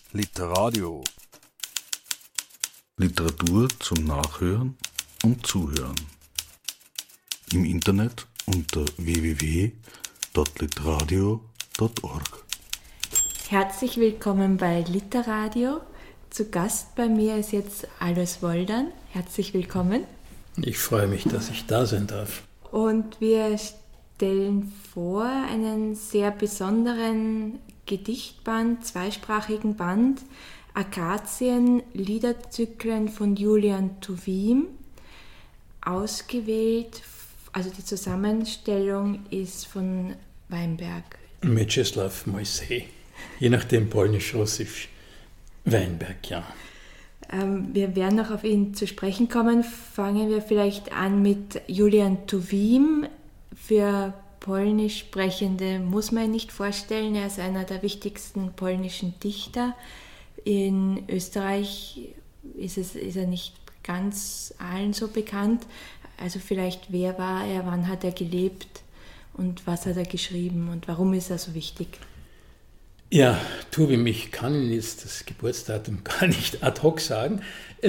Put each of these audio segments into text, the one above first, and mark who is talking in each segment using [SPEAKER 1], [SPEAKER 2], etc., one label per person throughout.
[SPEAKER 1] Literadio. Literatur zum Nachhören und Zuhören. Im Internet unter www.literadio.org.
[SPEAKER 2] Herzlich willkommen bei Literadio. Zu Gast bei mir ist jetzt Alois Woldern. Herzlich willkommen.
[SPEAKER 3] Ich freue mich, dass ich da sein darf. Und
[SPEAKER 2] wir stellen vor einen sehr besonderen Gedichtband, zweisprachigen Band, Akazien, Liederzyklen von Julian Tuwim, ausgewählt, also die Zusammenstellung ist von Weinberg.
[SPEAKER 3] Mieczysław Moisej, je nachdem polnisch-russisch, Weinberg, ja.
[SPEAKER 2] Wir werden noch auf ihn zu sprechen kommen. Fangen wir vielleicht an mit Julian Tuwim. Für Polnisch Sprechende muss man ihn nicht vorstellen. Er ist einer der wichtigsten polnischen Dichter. In Österreich ist er nicht ganz allen so bekannt. Also vielleicht, wer war er, wann hat er gelebt und was hat er geschrieben und warum ist er so wichtig?
[SPEAKER 3] Ja, Tuwim, ich kann Ihnen jetzt das Geburtsdatum gar nicht ad hoc sagen.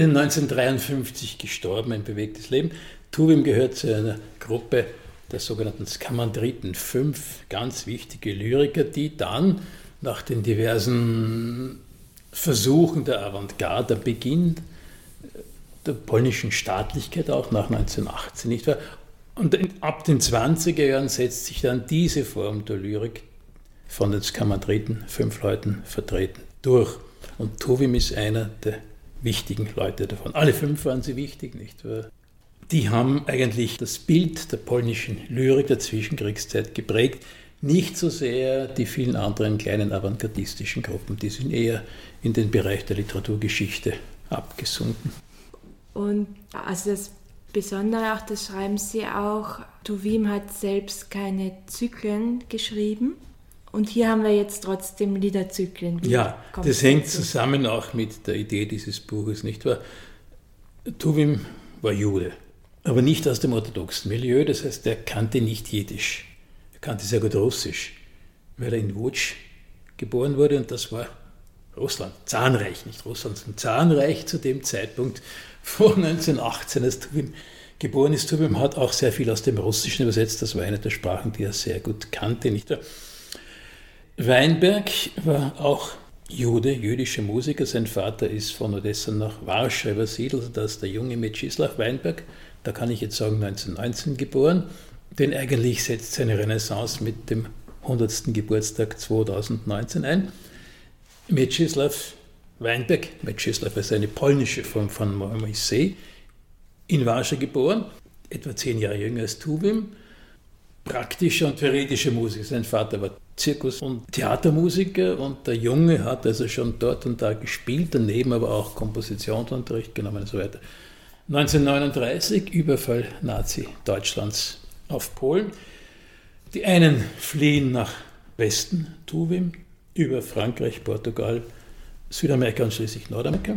[SPEAKER 3] 1953 gestorben, ein bewegtes Leben. Tuwim gehört zu einer Gruppe der sogenannten Skamandriten, 5 ganz wichtige Lyriker, die dann nach den diversen Versuchen der Avantgarde, der Beginn der polnischen Staatlichkeit auch nach 1918, nicht wahr? Und ab den 20er Jahren setzt sich dann diese Form der Lyrik von den Skamandriten, 5 Leuten vertreten, durch. Und Tuwim ist einer der wichtigen Leute davon. Alle 5 waren sie wichtig, nicht wahr? Die haben eigentlich das Bild der polnischen Lyrik der Zwischenkriegszeit geprägt. Nicht so sehr die vielen anderen kleinen avantgardistischen Gruppen, die sind eher in den Bereich der Literaturgeschichte abgesunken.
[SPEAKER 2] Und also das Besondere auch, das schreiben Sie auch, Tuwim hat selbst keine Zyklen geschrieben. Und hier haben wir jetzt trotzdem Liederzyklen.
[SPEAKER 3] Ja, das hängt zusammen auch mit der Idee dieses Buches, nicht wahr? Tuwim war Jude, aber nicht aus dem orthodoxen Milieu, das heißt, er kannte nicht Jiddisch. Er kannte sehr gut Russisch, weil er in Łódź geboren wurde und das war Russland, Zarenreich, nicht Russland, sondern Zarenreich zu dem Zeitpunkt vor 1918, als Tuwim geboren ist. Tuwim hat auch sehr viel aus dem Russischen übersetzt, das war eine der Sprachen, die er sehr gut kannte, nicht wahr? Weinberg war auch Jude, jüdischer Musiker. Sein Vater ist von Odessa nach Warschau übersiedelt, das ist der junge Mieczysław Weinberg. Da kann ich jetzt sagen 1919 geboren, denn eigentlich setzt seine Renaissance mit dem 100. Geburtstag 2019 ein. Mieczysław Weinberg, Mieczysław ist eine polnische Form von Moisej, in Warschau geboren, etwa 10 Jahre jünger als Tuwim, praktischer und theoretischer Musiker. Sein Vater war Zirkus- und Theatermusiker und der Junge hat also schon dort und da gespielt, daneben aber auch Kompositionsunterricht genommen und so weiter. 1939, Überfall Nazi-Deutschlands auf Polen. Die einen fliehen nach Westen, Tuwim, über Frankreich, Portugal, Südamerika und schließlich Nordamerika.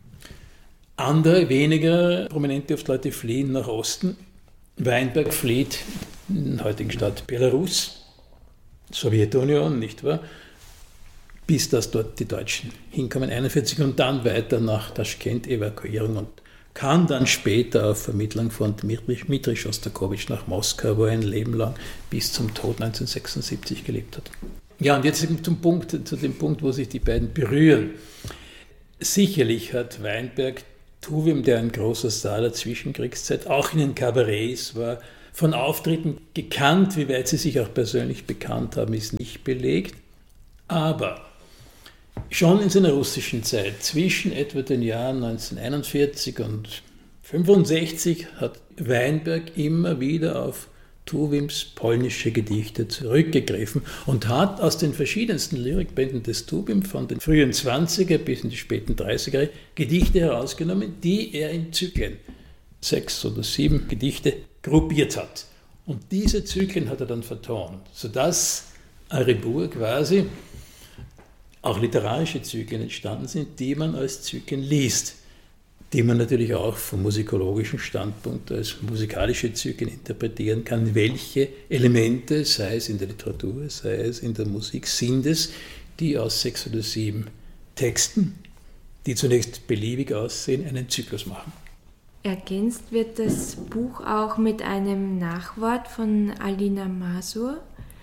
[SPEAKER 3] Andere, weniger prominente Leute fliehen nach Osten. Weinberg flieht in der heutigen Stadt Belarus, Sowjetunion, nicht wahr? Bis dass dort die Deutschen hinkommen, 1941 und dann weiter nach Taschkent, Evakuierung und kann dann später auf Vermittlung von Dmitri Schostakowitsch nach Moskau, wo er ein Leben lang bis zum Tod 1976 gelebt hat. Ja, und jetzt zu dem Punkt, wo sich die beiden berühren. Sicherlich hat Weinberg Tuwim, der ein großer Star der Zwischenkriegszeit, auch in den Kabarets war, von Auftritten gekannt, wie weit sie sich auch persönlich bekannt haben, ist nicht belegt. Aber schon in seiner russischen Zeit, zwischen etwa den Jahren 1941 und 1965, hat Weinberg immer wieder auf Tuwims polnische Gedichte zurückgegriffen und hat aus den verschiedensten Lyrikbänden des Tuwim von den frühen 20er bis in die späten 30er Gedichte herausgenommen, die er in Zyklen, 6 oder 7 Gedichte, gruppiert hat. Und diese Zyklen hat er dann vertont, sodass Aribur quasi auch literarische Zyklen entstanden sind, die man als Zyklen liest, die man natürlich auch vom musikologischen Standpunkt als musikalische Zyklen interpretieren kann. Welche Elemente, sei es in der Literatur, sei es in der Musik, sind es, die aus 6 oder 7 Texten, die zunächst beliebig aussehen, einen Zyklus machen.
[SPEAKER 2] Ergänzt wird das Buch auch mit einem Nachwort von Alina Masur,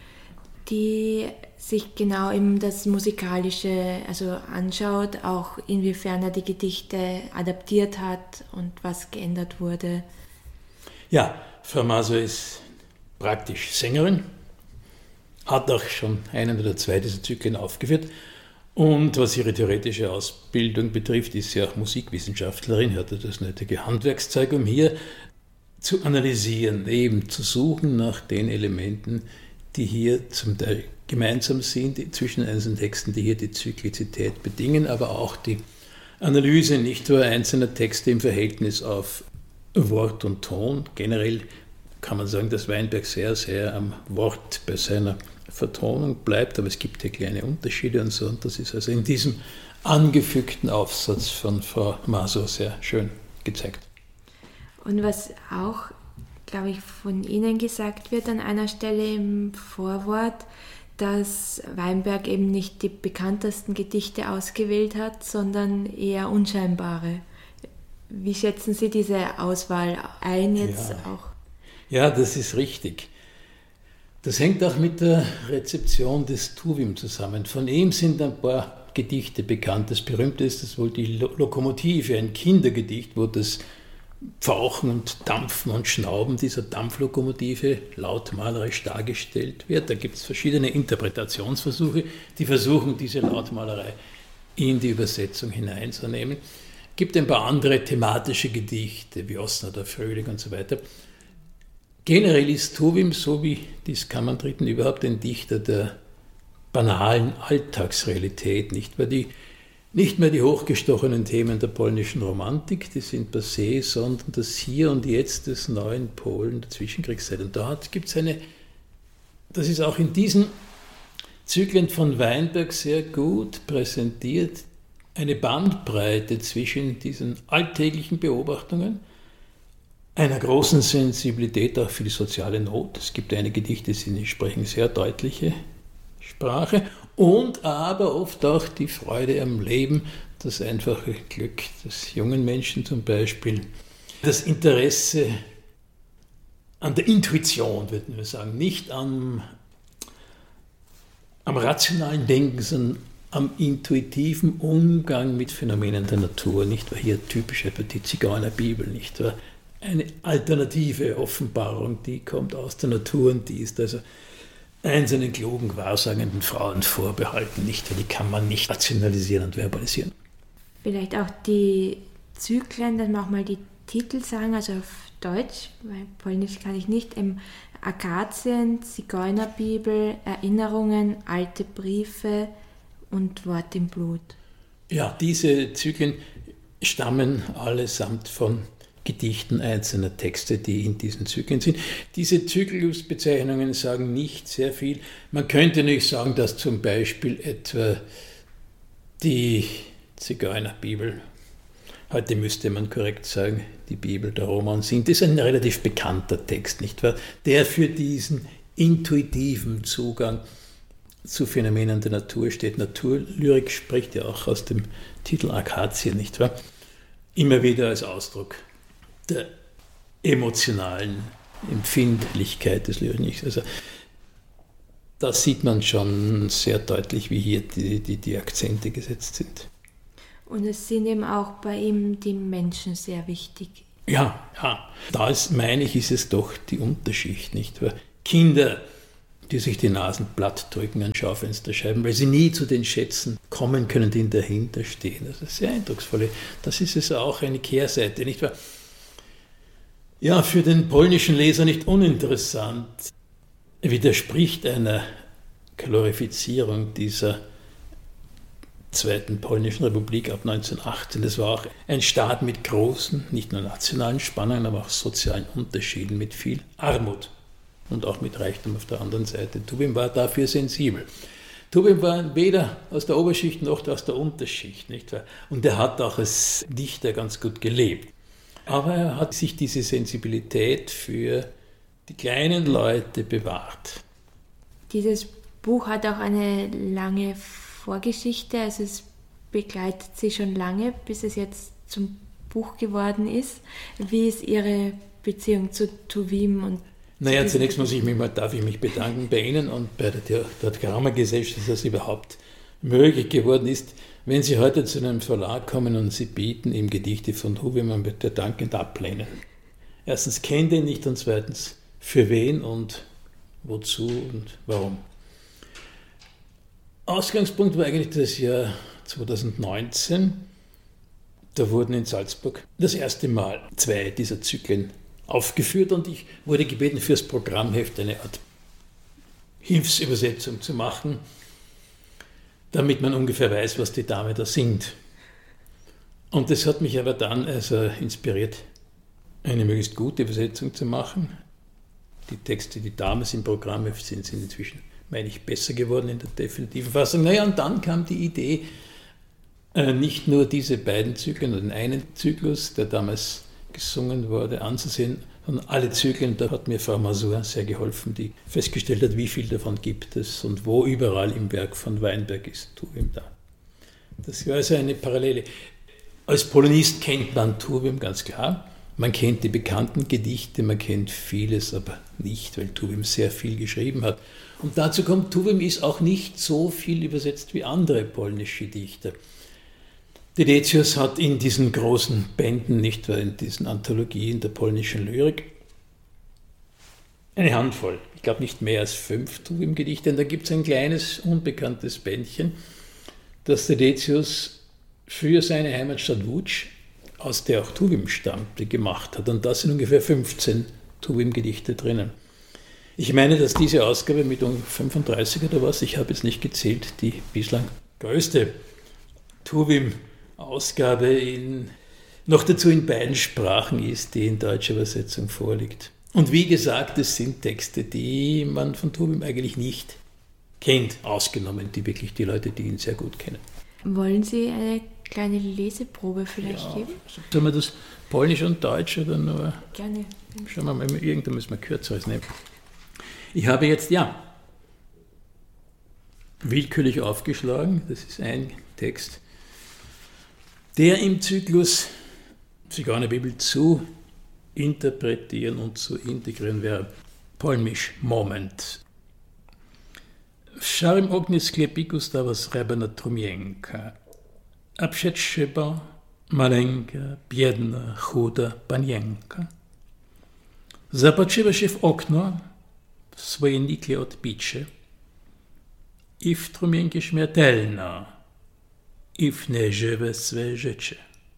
[SPEAKER 2] die sich genau eben das Musikalische anschaut, auch inwiefern er die Gedichte adaptiert hat und was geändert wurde.
[SPEAKER 3] Ja, Frau Masur ist praktisch Sängerin, hat auch schon einen oder zwei dieser Zyklen aufgeführt. Und was ihre theoretische Ausbildung betrifft, ist sie auch Musikwissenschaftlerin, hatte das nötige Handwerkszeug, um hier zu analysieren, eben zu suchen nach den Elementen, die hier zum Teil gemeinsam sind zwischen einzelnen Texten, die hier die Zyklizität bedingen, aber auch die Analyse nicht nur einzelner Texte im Verhältnis auf Wort und Ton. Generell kann man sagen, dass Weinberg sehr, sehr am Wort bei seiner Vertonung bleibt, aber es gibt hier kleine Unterschiede und so. Und das ist also in diesem angefügten Aufsatz von Frau Masur sehr schön gezeigt.
[SPEAKER 2] Und was auch, glaube ich, von Ihnen gesagt wird an einer Stelle im Vorwort, dass Weinberg eben nicht die bekanntesten Gedichte ausgewählt hat, sondern eher unscheinbare. Wie schätzen Sie diese Auswahl ein jetzt auch?
[SPEAKER 3] Ja, das ist richtig. Das hängt auch mit der Rezeption des Tuwim zusammen. Von ihm sind ein paar Gedichte bekannt. Das berühmte ist wohl die Lokomotive, ein Kindergedicht, wo das Pfauchen und Dampfen und Schnauben dieser Dampflokomotive lautmalerisch dargestellt wird. Da gibt es verschiedene Interpretationsversuche, die versuchen, diese Lautmalerei in die Übersetzung hineinzunehmen. Es gibt ein paar andere thematische Gedichte, wie Osna der Frühling und so weiter. Generell ist Tuwim, so wie die Skamandriten, überhaupt ein Dichter der banalen Alltagsrealität, nicht mehr die hochgestochenen Themen der polnischen Romantik, die sind passé, sondern das Hier und Jetzt des neuen Polen der Zwischenkriegszeit. Und dort gibt es das ist auch in diesen Zyklen von Weinberg sehr gut präsentiert, eine Bandbreite zwischen diesen alltäglichen Beobachtungen, einer großen Sensibilität auch für die soziale Not. Es gibt einige Gedichte, die sprechen sehr deutliche Sprache und aber oft auch die Freude am Leben, das einfache Glück des jungen Menschen zum Beispiel, das Interesse an der Intuition, würden wir sagen, nicht am rationalen Denken, sondern am intuitiven Umgang mit Phänomenen der Natur, nicht wahr? Hier typisch etwa die Zigeunerbibel, nicht wahr? Eine alternative Offenbarung, die kommt aus der Natur und die ist also einzelnen klugen, wahrsagenden Frauen vorbehalten, nicht, weil die kann man nicht rationalisieren und verbalisieren.
[SPEAKER 2] Vielleicht auch die Zyklen, dass wir auch mal die Titel sagen, also auf Deutsch, weil Polnisch kann ich nicht, Akazien, Zigeunerbibel, Erinnerungen, alte Briefe und Wort im Blut.
[SPEAKER 3] Ja, diese Zyklen stammen allesamt von Gedichten einzelner Texte, die in diesen Zyklen sind. Diese Zyklusbezeichnungen sagen nicht sehr viel. Man könnte nicht sagen, dass zum Beispiel etwa die Zigeunerbibel, heute müsste man korrekt sagen, die Bibel der Roma und Sinti, ist ein relativ bekannter Text, nicht wahr? Der für diesen intuitiven Zugang zu Phänomenen der Natur steht. Naturlyrik spricht ja auch aus dem Titel Akazien, nicht wahr? Immer wieder als Ausdruck der emotionalen Empfindlichkeit des Lyriks. Also da sieht man schon sehr deutlich, wie hier die Akzente gesetzt sind.
[SPEAKER 2] Und es sind eben auch bei ihm die Menschen sehr wichtig.
[SPEAKER 3] Ja. Da ist es doch die Unterschicht, nicht wahr? Kinder, die sich die Nasen platt drücken an Schaufensterscheiben, weil sie nie zu den Schätzen kommen können, die dahinter stehen. Das ist sehr eindrucksvoll. Das ist es auch eine Kehrseite, nicht wahr? Ja, für den polnischen Leser nicht uninteressant, widerspricht einer Glorifizierung dieser Zweiten Polnischen Republik ab 1918. Das war auch ein Staat mit großen, nicht nur nationalen Spannungen, aber auch sozialen Unterschieden, mit viel Armut und auch mit Reichtum auf der anderen Seite. Tuwim war dafür sensibel. Tuwim war weder aus der Oberschicht noch aus der Unterschicht, nicht wahr? Und er hat auch als Dichter ganz gut gelebt. Aber er hat sich diese Sensibilität für die kleinen Leute bewahrt.
[SPEAKER 2] Dieses Buch hat auch eine lange Vorgeschichte. Also es begleitet Sie schon lange, bis es jetzt zum Buch geworden ist. Wie ist Ihre Beziehung zu Tuvim? Und
[SPEAKER 3] naja, zunächst darf ich mich bedanken bei Ihnen und bei der Theatrama-Gesellschaft, dass das überhaupt möglich geworden ist. Wenn Sie heute zu einem Verlag kommen und Sie bieten ihm Gedichte von Tuvim, man wird der dankend ablehnen. Erstens kennt er ihn nicht und zweitens für wen und wozu und warum. Ausgangspunkt war eigentlich das Jahr 2019. Da wurden in Salzburg das erste Mal 2 dieser Zyklen aufgeführt und ich wurde gebeten, fürs Programmheft eine Art Hilfsübersetzung zu machen, damit man ungefähr weiß, was die Dame da singt. Und das hat mich aber dann inspiriert, eine möglichst gute Übersetzung zu machen. Die Texte, die damals im Programmheft sind inzwischen, meine ich, besser geworden in der definitiven Fassung. Naja, und dann kam die Idee, nicht nur diese beiden Zyklen oder den einen Zyklus, der damals gesungen wurde, anzusehen, sondern alle Zyklen. Da hat mir Frau Masur sehr geholfen, die festgestellt hat, wie viel davon gibt es und wo überall im Werk von Weinberg ist Tuvim da. Das war also eine Parallele. Als Polonist kennt man Tuvim ganz klar. Man kennt die bekannten Gedichte, man kennt vieles, aber nicht, weil Tuvim sehr viel geschrieben hat. Und dazu kommt, Tuvim ist auch nicht so viel übersetzt wie andere polnische Dichter. Dedecius hat in diesen großen Bänden, nicht wahr, in diesen Anthologien der polnischen Lyrik, eine Handvoll, ich glaube nicht mehr als 5 Tuvim-Gedichte. Und da gibt es ein kleines, unbekanntes Bändchen, das Dedecius für seine Heimatstadt Łódź, aus der auch Tuvim stammte, gemacht hat. Und da sind ungefähr 15 Tuvim-Gedichte drinnen. Ich meine, dass diese Ausgabe mit 35 oder was, ich habe jetzt nicht gezählt, die bislang größte Tuvim-Ausgabe noch dazu in beiden Sprachen ist, die in deutscher Übersetzung vorliegt. Und wie gesagt, es sind Texte, die man von Tuvim eigentlich nicht kennt, ausgenommen die Leute, die ihn sehr gut kennen.
[SPEAKER 2] Wollen Sie eine kleine Leseprobe vielleicht geben?
[SPEAKER 3] Sollen wir das Polnisch und Deutsch oder nur?
[SPEAKER 2] Gerne.
[SPEAKER 3] Schauen wir mal, irgendwann müssen wir kürzeres nehmen. Ich habe jetzt, willkürlich aufgeschlagen, das ist ein Text, der im Zyklus Zigeunerbibel zu interpretieren und zu integrieren wäre. Polnisch Moment. W szarym ogniu sklepiku stała srebrna trumienka, a przed szybą maleńka, biedna, chuda panienka. Zapatrzyła się w okno, w swoje nikłe odbicie i w trumienkę śmiertelna, i w nieżywe swe życie.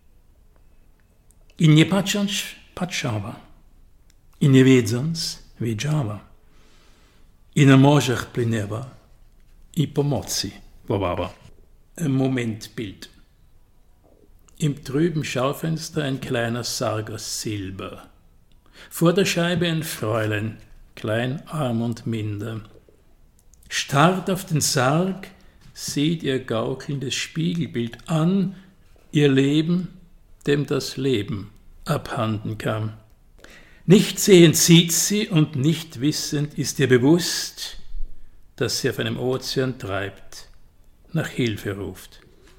[SPEAKER 3] I nie patrząc, patrzała, i nie wiedząc, wiedziała, i na morzach płynęła, i pomocy wołała. Ein Momentbild. Im trüben Schaufenster ein kleiner Sarg aus Silber. Vor der Scheibe ein Fräulein, klein, arm und minder. Starrt auf den Sarg, sieht ihr gaukelndes Spiegelbild an, ihr Leben, dem das Leben abhanden kam. Nicht sehend sieht sie und nicht wissend ist ihr bewusst, dass sie auf einem Ozean treibt, nach Hilfe ruft.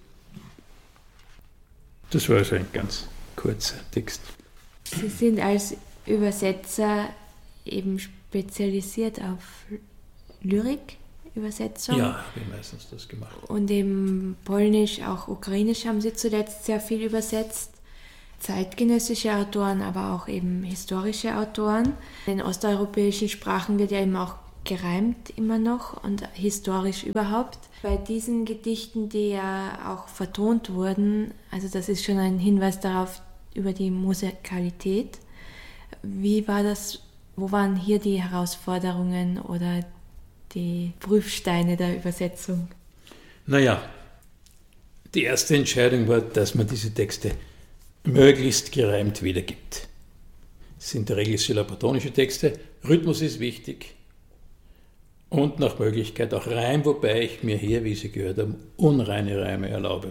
[SPEAKER 3] Das war also ein ganz kurzer Text.
[SPEAKER 2] Sie sind als Übersetzer eben spezialisiert auf Lyrik-Übersetzung.
[SPEAKER 3] Ja, habe ich meistens das gemacht.
[SPEAKER 2] Und im Polnisch, auch Ukrainisch haben Sie zuletzt sehr viel übersetzt. Zeitgenössische Autoren, aber auch eben historische Autoren. In osteuropäischen Sprachen wird ja eben auch gereimt immer noch und historisch überhaupt. Bei diesen Gedichten, die ja auch vertont wurden, also das ist schon ein Hinweis darauf über die Musikalität. Wie war das, wo waren hier die Herausforderungen oder die Prüfsteine der Übersetzung?
[SPEAKER 3] Naja, die erste Entscheidung war, dass man diese Texte möglichst gereimt wiedergibt. Es sind in der Regel syllabotonische Texte, Rhythmus ist wichtig und nach Möglichkeit auch Reim, wobei ich mir hier, wie Sie gehört haben, unreine Reime erlaube.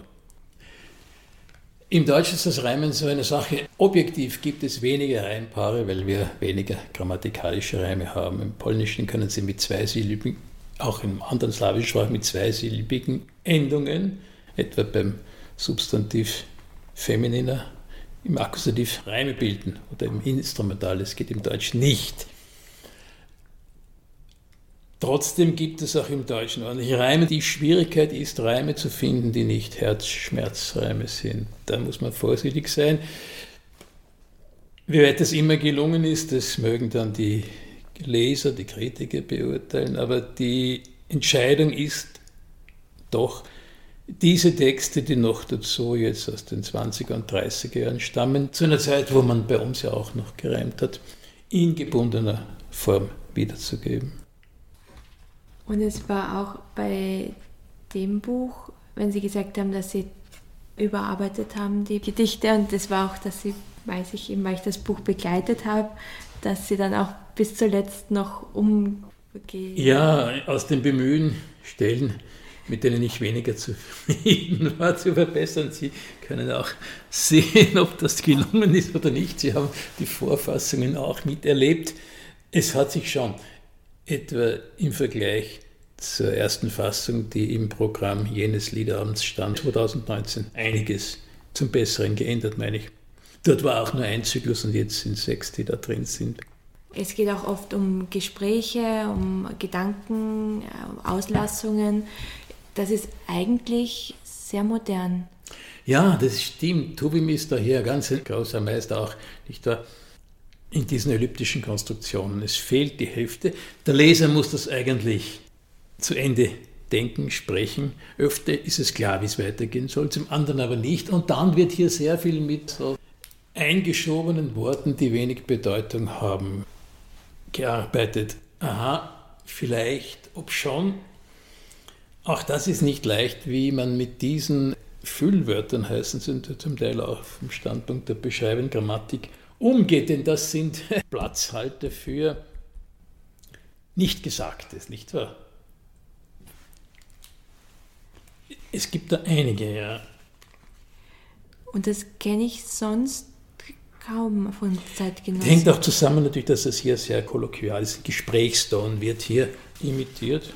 [SPEAKER 3] Im Deutschen ist das Reimen so eine Sache. Objektiv gibt es weniger Reimpaare, weil wir weniger grammatikalische Reime haben. Im Polnischen können Sie mit zweisilbigen, auch in anderen slawischen Sprachen mit zweisilbigen Endungen, etwa beim Substantiv femininer, im Akkusativ Reime bilden oder im Instrumental. Das geht im Deutschen nicht. Trotzdem gibt es auch im Deutschen ordentliche Reime. Die Schwierigkeit ist, Reime zu finden, die nicht Herzschmerzreime sind. Da muss man vorsichtig sein. Wie weit das immer gelungen ist, das mögen dann die Leser, die Kritiker beurteilen, aber die Entscheidung ist doch, diese Texte, die noch dazu jetzt aus den 20er und 30er Jahren stammen, zu einer Zeit, wo man bei uns ja auch noch gereimt hat, in gebundener Form wiederzugeben.
[SPEAKER 2] Und es war auch bei dem Buch, wenn Sie gesagt haben, dass Sie überarbeitet haben, die Gedichte, und das war auch, dass Sie, weiß ich eben, weil ich das Buch begleitet habe, dass Sie dann auch bis zuletzt noch umgehen.
[SPEAKER 3] Ja, aus dem Bemühen, Stellen, mit denen ich weniger zufrieden war, zu verbessern. Sie können auch sehen, ob das gelungen ist oder nicht. Sie haben die Vorfassungen auch miterlebt. Es hat sich schon etwa im Vergleich zur ersten Fassung, die im Programm jenes Liederabends stand, 2019, einiges zum Besseren geändert, meine ich. Dort war auch nur ein Zyklus und jetzt sind 6, die da drin sind.
[SPEAKER 2] Es geht auch oft um Gespräche, um Gedanken, Auslassungen. Das ist eigentlich sehr modern.
[SPEAKER 3] Ja, das stimmt. Tuvim ist daher ein ganz großer Meister auch, nicht wahr? In diesen elliptischen Konstruktionen. Es fehlt die Hälfte. Der Leser muss das eigentlich zu Ende denken, sprechen. Öfter ist es klar, wie es weitergehen soll, zum anderen aber nicht. Und dann wird hier sehr viel mit so eingeschobenen Worten, die wenig Bedeutung haben, gearbeitet. Aha, vielleicht, ob schon. Auch das ist nicht leicht, wie man mit diesen Füllwörtern, heißen sie zum Teil auch vom Standpunkt der beschreibenden Grammatik, umgeht, denn das sind Platzhalter für Nicht-Gesagtes, nicht wahr? Es gibt da einige, ja.
[SPEAKER 2] Und das kenne ich sonst kaum von Zeitgenossen.
[SPEAKER 3] Hängt auch zusammen natürlich, dass es hier sehr kolloquial ist. Gesprächston wird hier imitiert.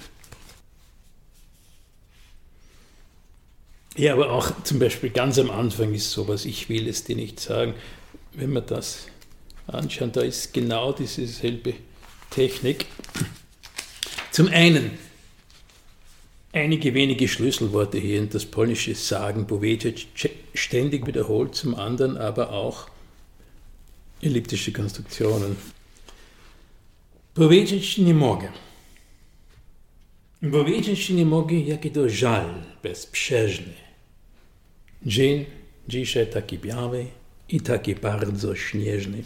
[SPEAKER 3] Ja, aber auch zum Beispiel ganz am Anfang ist sowas, ich will es dir nicht sagen. Wenn wir das anschauen, da ist genau dieselbe Technik. Zum einen einige wenige Schlüsselworte hier in das polnische Sagen, Powiedzieć ständig wiederholt, zum anderen aber auch elliptische Konstruktionen. Powiedzieć nie mogę. Powiedzieć nie mogę, jaki to żal bezbrzeżny. Dzień dzisiaj taki biały i taki bardzo śnieżny.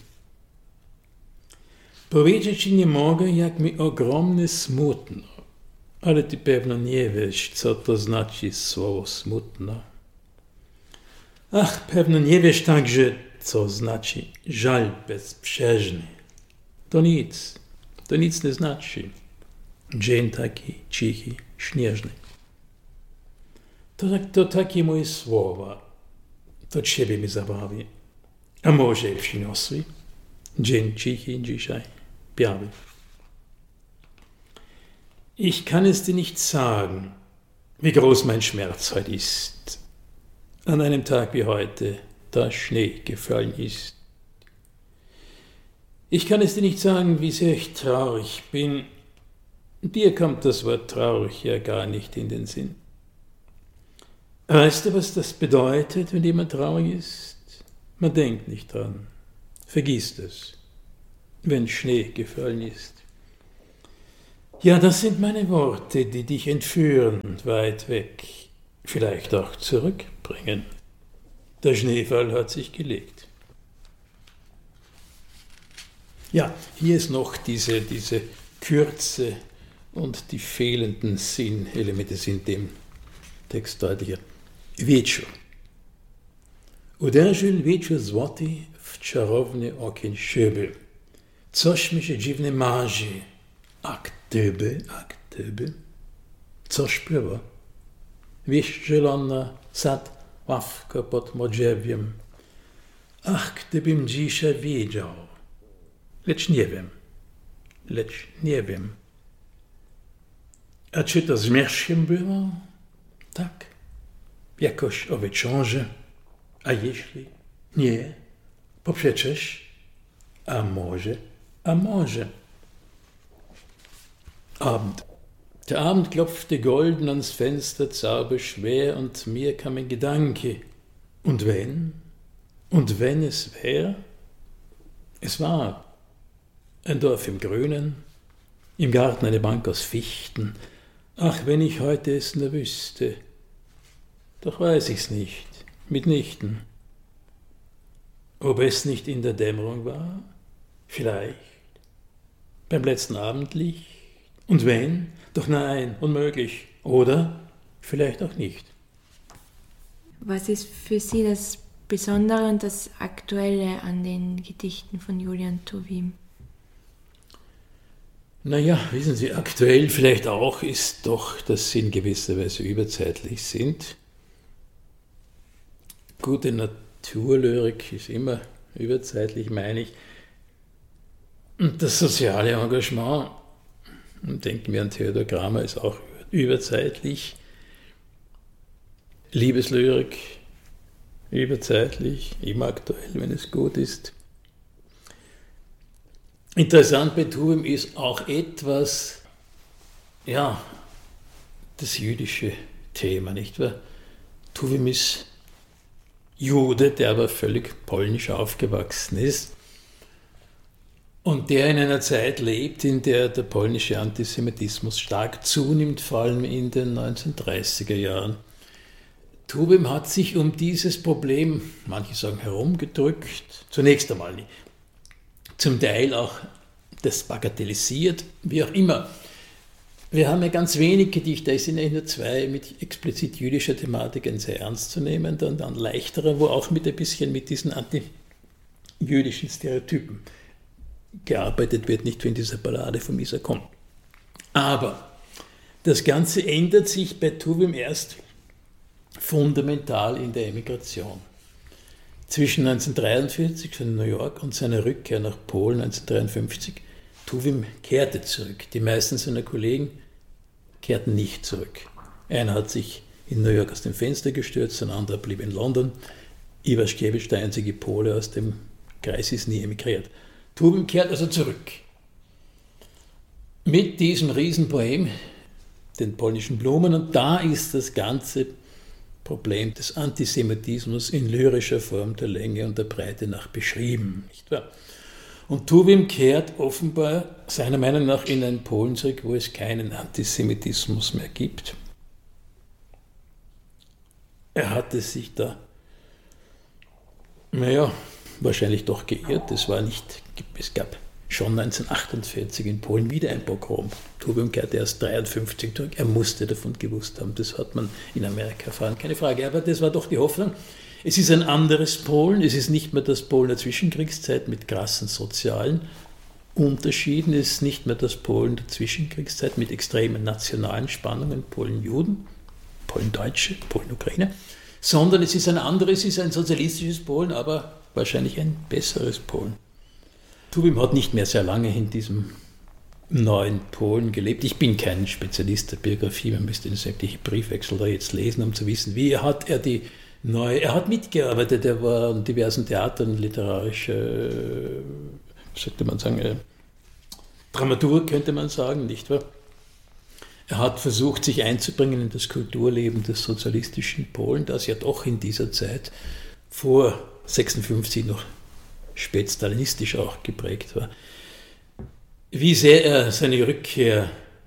[SPEAKER 3] Powiedzieć nie mogę, jak mi ogromnie smutno, ale ty pewno nie wiesz, co to znaczy słowo smutno. Ach, pewno nie wiesz także, co znaczy żal bezbrzeżny. To nic nie znaczy. Dzień taki cichy, śnieżny. To takie moje słowa, to ciebie mi zabawi. A może przyniosły? Dzień cichy dzisiaj, biały. Ich kann es dir nicht sagen, wie groß mein Schmerz heute ist. An einem Tag wie heute, da Schnee gefallen ist. Ich kann es dir nicht sagen, wie sehr ich traurig bin. Dir kommt das Wort traurig ja gar nicht in den Sinn. Weißt du, was das bedeutet, wenn jemand traurig ist? Man denkt nicht dran, vergisst es, wenn Schnee gefallen ist. Ja, das sind meine Worte, die dich entführen, weit weg, vielleicht auch zurückbringen. Der Schneefall hat sich gelegt. Ja, hier ist noch diese Kürze und die fehlenden Sinnelemente sind dem Text deutlicher. Wieczór. Uderzył wieczór złoty w czarowny okień szyby. Coś mi się dziwnie marzy. A gdyby, co śpiewa? Wieś zielona, sad, ławka pod modziewiem. Ach, gdybym dzisiaj wiedział. Lecz nie wiem. A czy to zmierzchem było? Tak, jakoś owecząże, a jeśli nie, bo przecież, a może. Abend. Der Abend klopfte golden ans Fenster, zauberschwer, und mir kam ein Gedanke. Und wenn es wär? Es war ein Dorf im Grünen, im Garten eine Bank aus Fichten. Ach, wenn ich heute es nur wüsste. Doch weiß ich's nicht, mitnichten. Ob es nicht in der Dämmerung war? Vielleicht. Beim letzten Abendlicht? Und wenn? Doch nein, unmöglich. Oder vielleicht auch nicht.
[SPEAKER 2] Was ist für Sie das Besondere und das Aktuelle an den Gedichten von Julian Tuwim?
[SPEAKER 3] Naja, wissen Sie, aktuell vielleicht auch ist doch, dass sie in gewisser Weise überzeitlich sind. Gute Naturlyrik ist immer überzeitlich, meine ich. Und das soziale Engagement, denken wir an Theodor Kramer, ist auch überzeitlich. Liebeslyrik, überzeitlich, immer aktuell, wenn es gut ist. Interessant bei Tuwim ist auch etwas, ja, das jüdische Thema, nicht wahr? Tuwim ist Jude, der aber völlig polnisch aufgewachsen ist und der in einer Zeit lebt, in der der polnische Antisemitismus stark zunimmt, vor allem in den 1930er Jahren. Tuwim hat sich um dieses Problem, manche sagen herumgedrückt, zunächst einmal nicht, zum Teil auch das bagatellisiert, wie auch immer. Wir haben ja ganz wenig Gedichte, es sind eigentlich nur zwei mit explizit jüdischer Thematik, ein sehr ernstzunehmender und dann leichterer, wo auch mit ein bisschen mit diesen antijüdischen Stereotypen gearbeitet wird, nicht wie in dieser Ballade von Isa kommt. Aber das Ganze ändert sich bei Tuwim erst fundamental in der Emigration. Zwischen 1943 von New York und seiner Rückkehr nach Polen 1953, Tuwim kehrte zurück. Die meisten seiner Kollegen kehrten nicht zurück. Einer hat sich in New York aus dem Fenster gestürzt, ein anderer blieb in London. Iwaschkiewicz, der einzige Pole aus dem Kreis, ist nie emigriert. Tuwim kehrt also zurück. Mit diesem Riesenpoem, den polnischen Blumen, und da ist das ganze Problem des Antisemitismus in lyrischer Form der Länge und der Breite nach beschrieben, nicht wahr? Und Tuwim kehrt offenbar seiner Meinung nach in ein Polen zurück, wo es keinen Antisemitismus mehr gibt. Er hatte sich da, wahrscheinlich doch geirrt. Es gab schon 1948 in Polen wieder ein Pogrom. Tuwim kehrte erst 1953 zurück. Er musste davon gewusst haben. Das hat man in Amerika erfahren, keine Frage. Aber das war doch die Hoffnung. Es ist ein anderes Polen. Es ist nicht mehr das Polen der Zwischenkriegszeit mit krassen sozialen Unterschieden. Es ist nicht mehr das Polen der Zwischenkriegszeit mit extremen nationalen Spannungen, Polen-Juden, Polen-Deutsche, Polen-Ukrainer, sondern es ist ein anderes, es ist ein sozialistisches Polen, aber wahrscheinlich ein besseres Polen. Tuwim hat nicht mehr sehr lange in diesem neuen Polen gelebt. Ich bin kein Spezialist der Biografie, man müsste den sämtlichen Briefwechsel da jetzt lesen, um zu wissen, wie er hat mitgearbeitet, er war an diversen Theatern literarischer, Dramaturg, könnte man sagen, nicht wahr? Er hat versucht, sich einzubringen in das Kulturleben des sozialistischen Polen, das ja doch in dieser Zeit vor 1956 noch spätstalinistisch auch geprägt war. Wie sehr er seine Rückkehr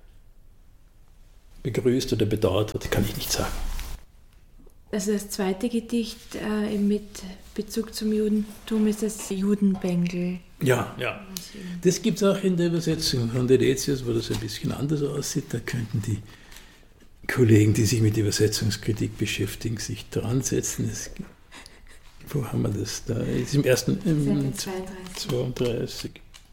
[SPEAKER 3] begrüßt oder bedauert hat, kann ich nicht sagen.
[SPEAKER 2] Also das zweite Gedicht mit Bezug zum Judentum ist das Judenbengel.
[SPEAKER 3] Ja. Das gibt es auch in der Übersetzung von Dedetius, wo das ein bisschen anders aussieht. Da könnten die Kollegen, die sich mit Übersetzungskritik beschäftigen, sich dran setzen. Wo haben wir das da? Ist im ersten, im 32.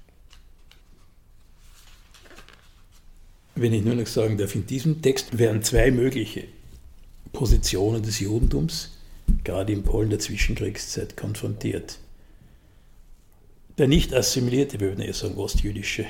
[SPEAKER 3] Wenn ich nur noch sagen darf, in diesem Text wären zwei mögliche Positionen des Judentums, gerade in Polen der Zwischenkriegszeit, konfrontiert. Der nicht assimilierte, wir würden eher sagen ostjüdische,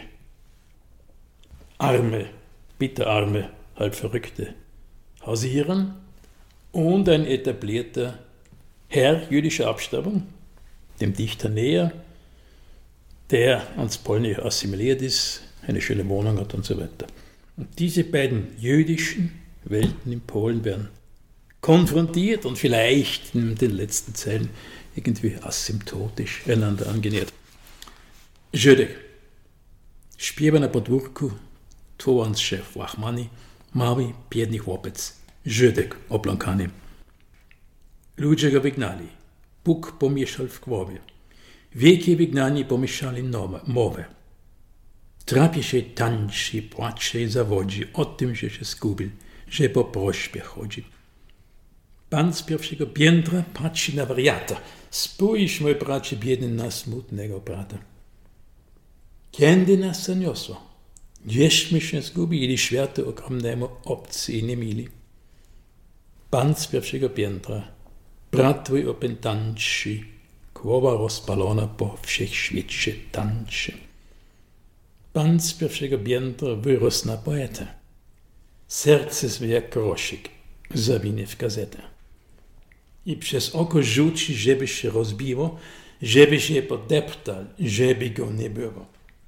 [SPEAKER 3] arme, bitterarme, halb Verrückte hausieren und ein etablierter Herr jüdischer Abstammung, dem Dichter näher, der ans Polnische assimiliert ist, eine schöne Wohnung hat und so weiter. Und diese beiden jüdischen Welten in Polen werden konfrontiert und vielleicht in den letzten Zeilen irgendwie asymptotisch einander angenähert. Żydek. Śpiewa na podwórku twołące łachmani, mały, biedny chłopiec. Żydek opląkany. Ludzie go wygnali. Bóg pomieszał w głowie. Wielkie wygnanie pomieszali mowę. Trapie się, tańczy, płacze i zawodzi o tym, że się zgubił, że po prośbie chodzi. Pan z pierwszego piętra patrzy na wariata. Spójrz, mój bracie biedny, na smutnego brata. Kiedy nas zaniosło? Gdzieśmy się zgubili, światu ogromnemu obcy i niemili. Pan z pierwszego piętra, brat twój opętańczy, głowa rozpalona po wszechświecie tańczy. Pan z pierwszego piętra wyrósł na poetę. Serce swe jak groszyk zawinie w gazetę. I przez oko rzuci, żeby się rozbiło, żeby się podeptał, żeby go nie było.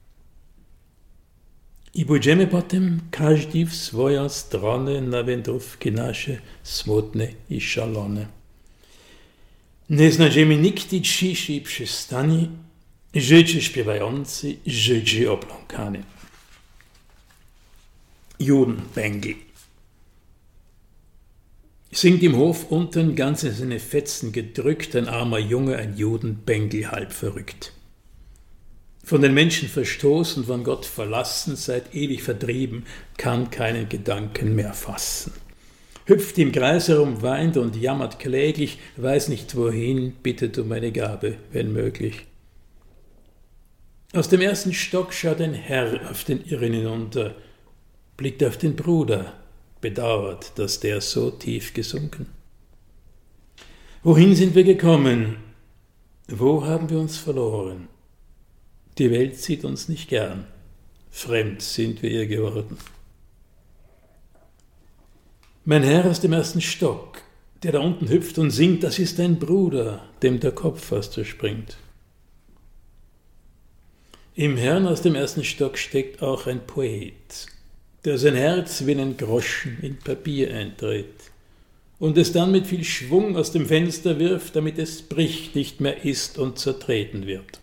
[SPEAKER 3] I pójdziemy potem każdy w swoją stronę na wędrówki nasze smutne i szalone. Nie znajdziemy nigdy ciszy i przystani, Żydzi śpiewający, Żydzi opląkani. Judenbengel. Singt im Hof unten, ganz in seine Fetzen gedrückt, ein armer Junge, ein Judenbengel, halb verrückt. Von den Menschen verstoßen, von Gott verlassen, seit ewig vertrieben, kann keinen Gedanken mehr fassen. Hüpft im Kreis herum, weint und jammert kläglich, weiß nicht wohin, bittet um eine Gabe, wenn möglich. Aus dem ersten Stock schaut ein Herr auf den Irren hinunter, blickt auf den Bruder, bedauert, dass der so tief gesunken. Wohin sind wir gekommen? Wo haben wir uns verloren? Die Welt sieht uns nicht gern, fremd sind wir ihr geworden. Mein Herr aus dem ersten Stock, der da unten hüpft und singt, das ist ein Bruder, dem der Kopf fast zerspringt. Im Herrn aus dem ersten Stock steckt auch ein Poet, der sein Herz wie einen Groschen in Papier eindreht und es dann mit viel Schwung aus dem Fenster wirft, damit es bricht, nicht mehr ist und zertreten wird.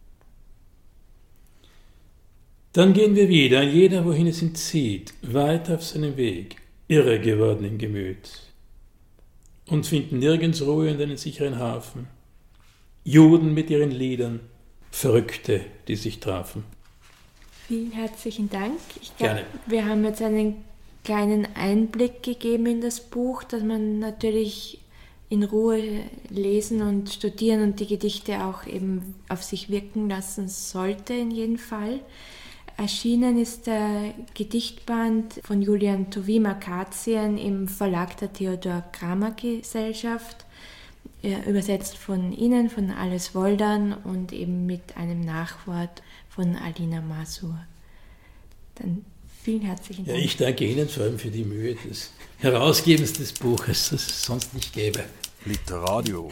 [SPEAKER 3] Dann gehen wir wieder, jeder wohin es ihn zieht, weiter auf seinem Weg, irre geworden im Gemüt, und finden nirgends Ruhe und einen sicheren Hafen. Juden mit ihren Liedern, Verrückte, die sich trafen.
[SPEAKER 2] Vielen herzlichen Dank. Ich
[SPEAKER 3] Gerne.
[SPEAKER 2] Wir haben jetzt einen kleinen Einblick gegeben in das Buch, das man natürlich in Ruhe lesen und studieren und die Gedichte auch eben auf sich wirken lassen sollte in jedem Fall. Erschienen ist der Gedichtband von Julian Tuwim Akazien im Verlag der Theodor Kramer Gesellschaft, übersetzt von Ihnen, von Alice Woldern und eben mit einem Nachwort von Alina Masur. Dann vielen herzlichen Dank.
[SPEAKER 3] Ja, ich danke Ihnen vor allem für die Mühe des Herausgebens des Buches, das es sonst nicht gäbe.
[SPEAKER 1] Literadio.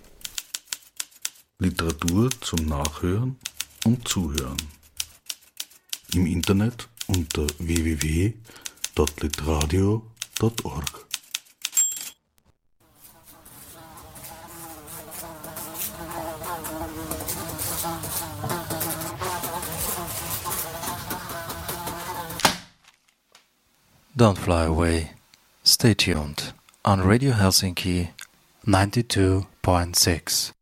[SPEAKER 1] Literatur zum Nachhören und Zuhören. Im Internet unter www.literadio.org.
[SPEAKER 4] Don't fly away. Stay tuned on Radio Helsinki 92.6.